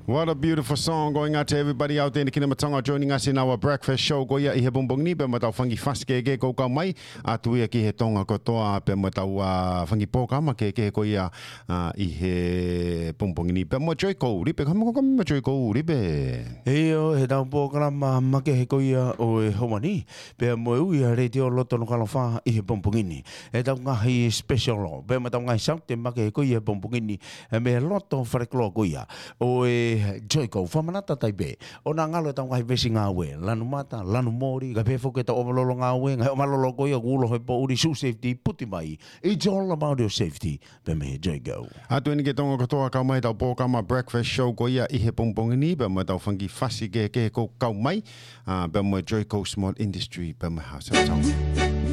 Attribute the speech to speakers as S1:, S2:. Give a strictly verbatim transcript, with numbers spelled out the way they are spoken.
S1: What a beautiful song going out to everybody out there in the Kinamatonga joining us in our breakfast show. Goia i he bongbongni pe matau whangi whaske ke ko mai a tuia ki he tonga kotoa pe matau whangi pōkama ke ke koia i he bongbongni pe mo joy ko ripe kamo ko mo joy ko ripe.
S2: Eo he tau pōkama make he koia o e homani pe mo ui a re te o loto no kalofa i he bongbongini. E tau ngahi special pe matau ngai saute make he koia bongbongini me loto whareklo koia o e Joy ko whamanata taipe. O nā ngalo tau ngai vesi ngā we. Lanu mata, lanu mori, ka pēwho ke ta omalolo ngā we. Ngai omalolo koia gulo hoi po uri shoe safety puti mai. It's all about your safety. Pe me Joy go.
S1: Atu eni ke tonga katoa kau mai tau pōkama breakfast show koia i he pongpongini. Pe mo tau whangi whasi ke ke ko kau mai. Pe mo Joy ko small industry. Pe mo hausa tau.